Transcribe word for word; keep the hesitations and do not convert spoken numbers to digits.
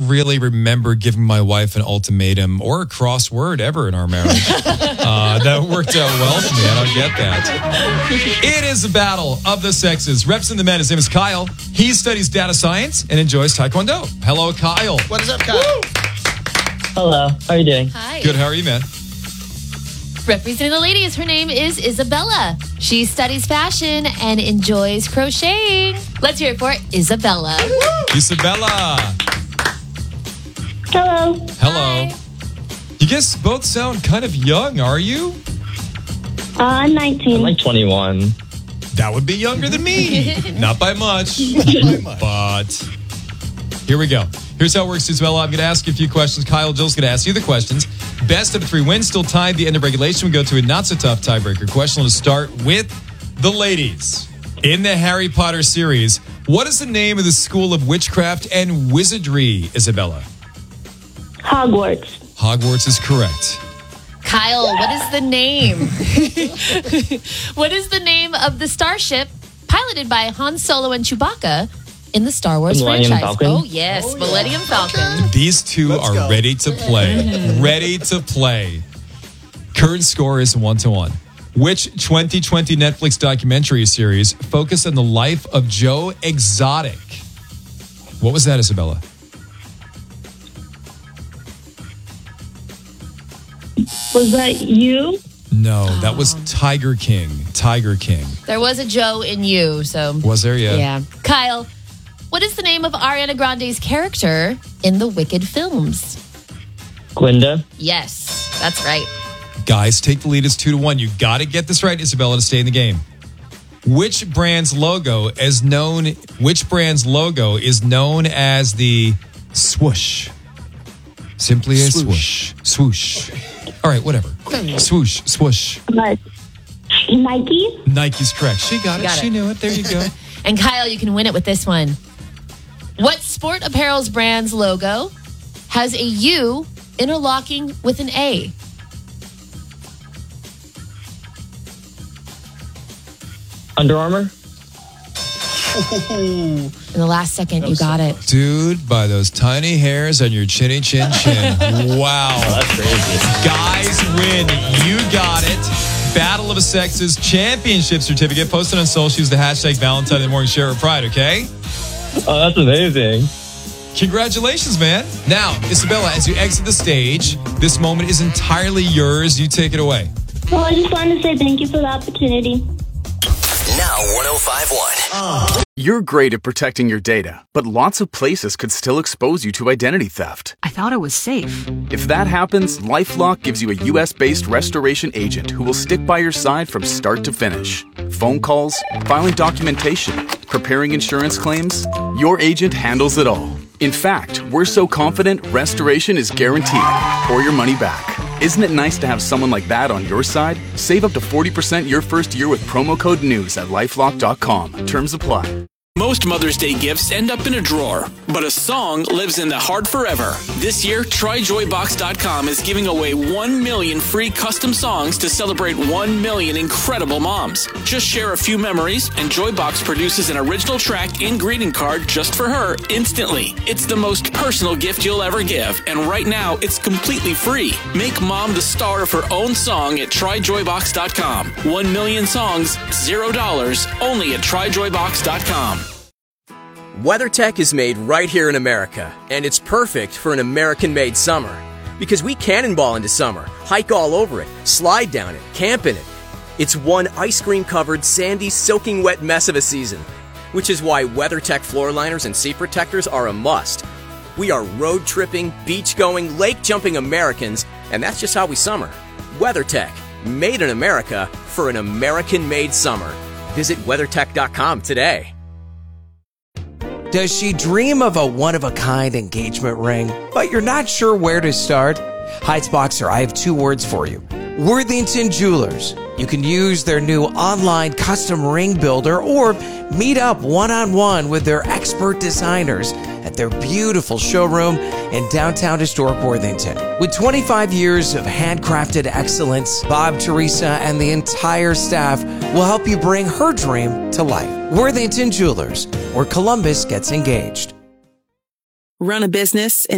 really remember giving my wife an ultimatum or a crossword ever in our marriage. uh, that worked out well for me. I don't get that. It is a battle of the sexes. Representing the men, his name is Kyle. He studies data science and enjoys Taekwondo. Hello, Kyle. What is up, Kyle? Woo! Hello. How are you doing? Hi. Good. How are you, man? Representing the ladies, her name is Isabella. She studies fashion and enjoys crocheting. Let's hear it for Isabella. Isabella. Hello. Hello. Hi. You guys both sound kind of young, are you? Uh, I'm nineteen. I'm like twenty-one. That would be younger than me. Not by much. But here we go. Here's how it works, Isabella. I'm going to ask you a few questions. Kyle, Jill's going to ask you the questions. Best of three wins, still tied. The end of regulation. We go to a not-so-tough tiebreaker question. Let's start with the ladies. In the Harry Potter series, what is the name of the school of witchcraft and wizardry, Isabella? Hogwarts. Hogwarts is correct. Kyle, what is the name? What is the name of the starship piloted by Han Solo and Chewbacca in the Star Wars Millennium franchise? Falcon? Oh, yes, Oh, yeah. Millennium Falcon. These two Let's are go. ready to play. Ready to play. Current score is one to one. Which twenty twenty Netflix documentary series focused on the life of Joe Exotic? What was that, Isabella? Was that you? No, that was Tiger King. Tiger King. There was a Joe in you, so. Was there? Yeah. Yeah. Kyle, what is the name of Ariana Grande's character in the Wicked films? Glinda. Yes, that's right. Guys, take the lead. It's two to one. You got to get this right, Isabella, to stay in the game. Which brand's logo is known? Which brand's logo is known as the swoosh? Simply a swoosh. Swoosh. All right, whatever. Swoosh, swoosh. But Nike? Nike's correct. She got it. Got she it. knew it. There you go. And Kyle, you can win it with this one. What sport apparel's brand's logo has a U interlocking with an A? Under Armour. In the last second, you got it. Dude, by those tiny hairs on your chinny chin chin. Wow. That's crazy. Guys win. You got it. Battle of the Sexes Championship Certificate. Posted on social. Use the hashtag Valentine in the Morning Share of Pride, okay? Oh, that's amazing. Congratulations, man. Now, Isabella, as you exit the stage, this moment is entirely yours. You take it away. Well, I just wanted to say thank you for the opportunity. Now one oh five point one. You're great at protecting your data, but lots of places could still expose you to identity theft. I thought it was safe. If that happens, LifeLock gives you a U S-based restoration agent who will stick by your side from start to finish. Phone calls, filing documentation, preparing insurance claims, your agent handles it all. In fact, we're so confident restoration is guaranteed or your money back. Isn't it nice to have someone like that on your side? Save up to forty percent your first year with promo code NEWS at lifelock dot com. Terms apply. Most Mother's Day gifts end up in a drawer, but a song lives in the heart forever. This year, Try Joy Box dot com is giving away one million free custom songs to celebrate one million incredible moms. Just share a few memories, and Joybox produces an original track and greeting card just for her instantly. It's the most personal gift you'll ever give, and right now, it's completely free. Make mom the star of her own song at Try Joy Box dot com. One million songs, zero dollars, only at Try Joy Box dot com. WeatherTech is made right here in America, and it's perfect for an American-made summer. Because we cannonball into summer, hike all over it, slide down it, camp in it. It's one ice cream-covered, sandy, soaking wet mess of a season, which is why WeatherTech floor liners and seat protectors are a must. We are road-tripping, beach-going, lake-jumping Americans, and that's just how we summer. WeatherTech, made in America for an American-made summer. Visit WeatherTech dot com today. Does she dream of a one-of-a-kind engagement ring, but you're not sure where to start? Heights Boxer, I have two words for you. Worthington Jewelers. You can use their new online custom ring builder or meet up one-on-one with their expert designers at their beautiful showroom in downtown historic Worthington. With twenty-five years of handcrafted excellence, Bob, Teresa, and the entire staff will help you bring her dream to life. Worthington Jewelers, where Columbus gets engaged. Run a business in